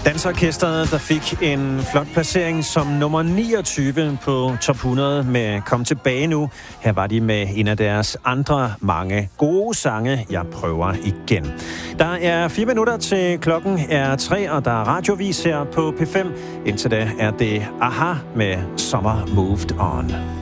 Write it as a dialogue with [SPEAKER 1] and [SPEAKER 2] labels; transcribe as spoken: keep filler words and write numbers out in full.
[SPEAKER 1] Dansorkestret, der fik en flot placering som nummer niogtyve på top hundrede med Kom tilbage nu. Her var de med en af deres andre mange gode sange, Jeg prøver igen. Der er fire minutter til klokken er tre, og der er radiovis her på P fem. Indtil da er det Aha med Summer Moved On.